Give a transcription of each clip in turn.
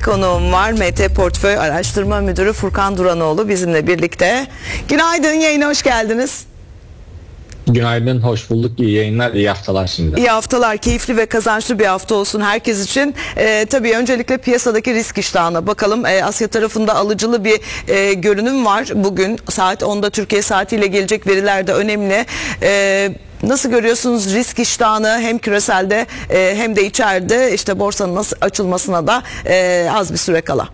konuğum var. MT Portföy Araştırma Müdürü Furkan Duranoğlu bizimle birlikte. Günaydın, yayına hoş geldiniz. Günaydın, hoş bulduk. İyi yayınlar, iyi haftalar şimdi. İyi haftalar, keyifli ve kazançlı bir hafta olsun herkes için. Tabii öncelikle piyasadaki risk iştahına bakalım. Asya tarafında alıcılı bir görünüm var. Bugün saat 10'da Türkiye saatiyle gelecek veriler de önemli. Nasıl görüyorsunuz risk iştahını hem küreselde hem de içeride, işte borsanın nasıl açılmasına da az bir süre kala?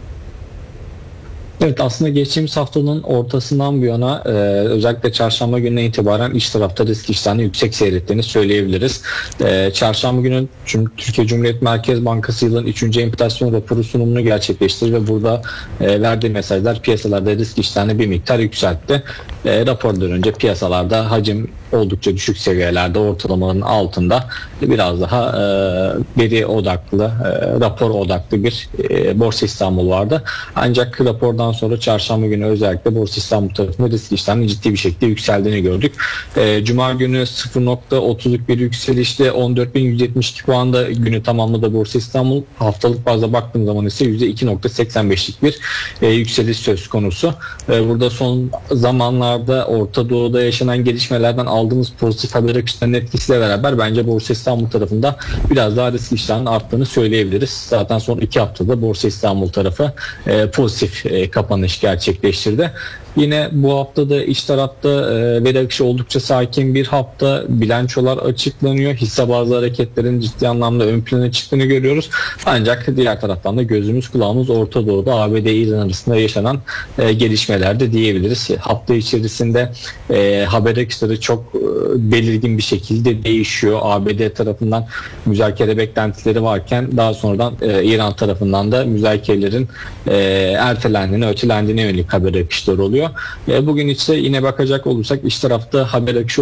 Evet, aslında geçtiğimiz haftanın ortasından bu yana özellikle çarşamba gününe itibaren iç tarafta risk iştahını yüksek seyrettiğini söyleyebiliriz. Çarşamba günü Türkiye Cumhuriyet Merkez Bankası yılın 3. enflasyon raporu sunumunu gerçekleştirdi ve burada verdiği mesajlar piyasalarda risk iştahını bir miktar yükseltti. Rapordan önce piyasalarda hacim oldukça düşük seviyelerde, ortalamanın altında, biraz daha veri odaklı, rapor odaklı bir Borsa İstanbul vardı. Ancak rapordan sonra çarşamba günü özellikle Borsa İstanbul tarafında risk iştahının ciddi bir şekilde yükseldiğini gördük. Cuma günü 0.30'luk bir yükselişte 14.172 puanda günü tamamladı Borsa İstanbul. Haftalık bazda baktığım zaman ise %2.85'lik bir yükseliş söz konusu. Burada son zamanlarda Orta Doğu'da yaşanan gelişmelerden aldığımız pozitif haber akışlarının etkisiyle beraber bence Borsa İstanbul tarafında biraz daha risk iştahının arttığını söyleyebiliriz. Zaten son 2 haftada Borsa İstanbul tarafı pozitif kapanış gerçekleştirdi. Yine bu haftada iç tarafta veri akışı oldukça sakin bir hafta. Bilançolar açıklanıyor. Hisse bazlı hareketlerin ciddi anlamda ön plana çıktığını görüyoruz. Ancak diğer taraftan da gözümüz kulağımız Orta Doğu'da ABD-İran arasında yaşanan gelişmelerde diyebiliriz. Hafta içerisinde haber akışları çok belirgin bir şekilde değişiyor. ABD tarafından müzakere beklentileri varken daha sonradan İran tarafından da müzakerelerin ertelendiğine, ötelendiğine yönelik haber akışları oluyor. Bugün ise yine bakacak olursak iç tarafta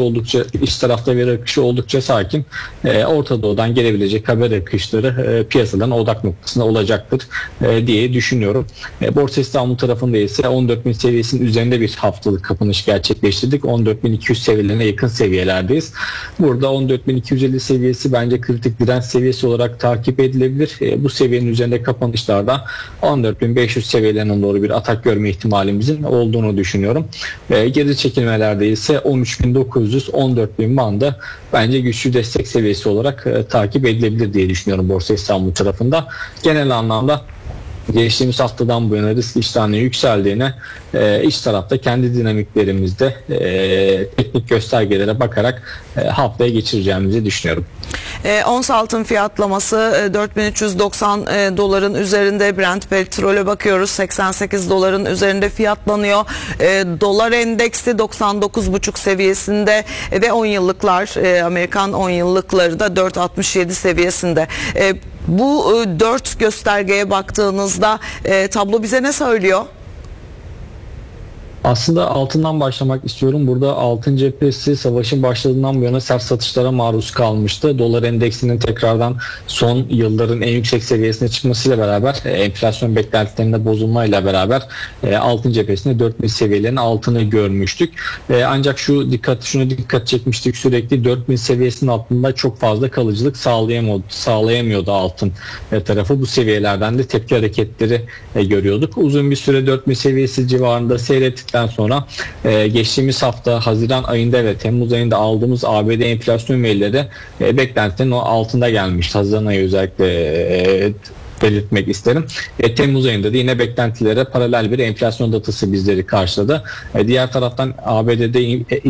veri akışı oldukça sakin. Orta Doğu'dan gelebilecek haber akışları piyasaların odak noktasında olacaktır diye düşünüyorum. Borsa İstanbul tarafında ise 14.000 seviyesinin üzerinde bir haftalık kapanış gerçekleştirdik. 14.200 seviyelerine yakın seviyelerdeyiz. Burada 14.250 seviyesi bence kritik direnç seviyesi olarak takip edilebilir. Bu seviyenin üzerinde kapanışlarda 14.500 seviyelerine doğru bir atak görme ihtimalimizin olduğunu düşünüyorum. Geri çekilmelerde ise 13.900-14.000 bandı bence güçlü destek seviyesi olarak takip edilebilir diye düşünüyorum Borsa İstanbul tarafında. Genel anlamda geçtiğimiz haftadan bu yana risk iştahının yükseldiğine, iç tarafta kendi dinamiklerimizde teknik göstergelere bakarak haftaya geçireceğimizi düşünüyorum. Ons altın fiyatlaması 4390 doların üzerinde. Brent petrole bakıyoruz, 88 doların üzerinde fiyatlanıyor. Dolar endeksi 99,5 seviyesinde ve 10 yıllıklar, Amerikan 10 yıllıkları da 4,67 seviyesinde. Bu 4 göstergeye baktığınızda tablo bize ne söylüyor? Aslında altından başlamak istiyorum. Burada altın cephesi savaşın başladığından bu yana sert satışlara maruz kalmıştı. Dolar endeksinin tekrardan son yılların en yüksek seviyesine çıkmasıyla beraber enflasyon beklentilerinde bozulmayla beraber altın cephesinde 4000 seviyelerinin altını görmüştük. Ancak şunu dikkat çekmiştik, sürekli 4000 seviyesinin altında çok fazla kalıcılık sağlayamıyordu altın tarafı. Bu seviyelerden de tepki hareketleri görüyorduk. Uzun bir süre 4000 seviyesi civarında seyrettik. Sonra geçtiğimiz hafta Haziran ayında ve Temmuz ayında aldığımız ABD enflasyon verileri beklentilerin altında gelmişti. Haziran ayı özellikle belirtmek isterim. Temmuz ayında da yine beklentilere paralel bir enflasyon datası bizleri karşıladı. Diğer taraftan ABD'de